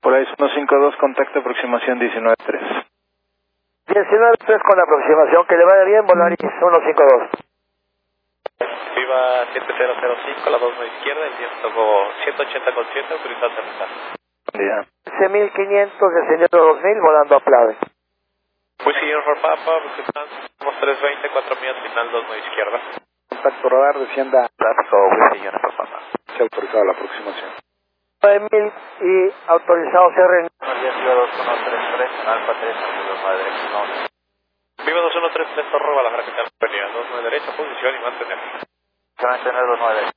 Polaris 152, contacto aproximación 19.3. 19.3 con la aproximación, que le vaya bien, Polaris 152. Viva 7005, la 2 a izquierda, el viento 180 con 7, autorizado a aterrizar. Buen día. 11.500, descendiendo 2.000, volando a Plave. Muy señor for Papa, somos 320, 4 millas, final 2 a izquierda. Contacto radar, descienda. Tráfico, muy señor for Papa. Se ha autorizado la aproximación. 9.000 y autorizado cierre. Viva 2133, Alfa 3, 29 derecha, no. Viva 2133, Torre, Guadalajara, capital, Pereira, 29 derecha, posición y mantener. Se va a mantener 29 derecha.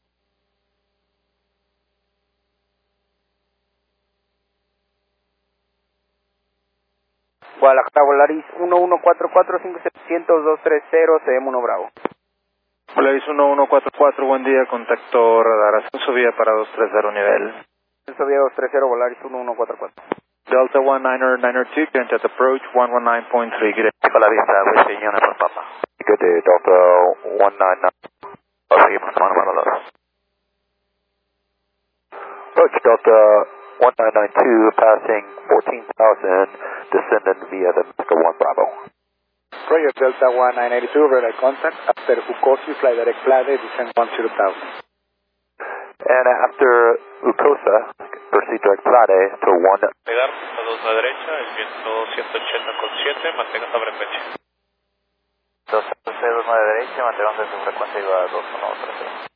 Guadalajara, Polaris 1144-5700-230, CM1 Bravo. Polaris 1144, buen día, contacto radar, ascenso vía para 230 nivel. Ascenso vía 230, Polaris 1144. Delta 1992, contact approach 119.3, good day. Con la vista, muy señor for Papa. Good day, Delta 199. Seguimos tomando valor. Approach Delta 1992, passing 14,000, descending via the Mr. 1 Bravo. Project Delta 1992, radar contact, after Ukosi, fly direct Plade, descend 10,000. And after Ukosa, proceed direct Plade to 1. Pegar, a 2 a la derecha, el viento 180 con 7, mantenga sobre frecuencia. 2 a la derecha, mantenga su frecuencia y va a 2 a 1, 3.